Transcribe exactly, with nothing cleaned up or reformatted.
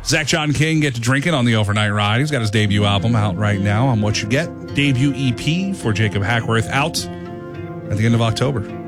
Zach John King get to drinking on the overnight ride. He's got his debut album out right now on What You Get. Debut E P for Jacob Hackworth out at the end of October.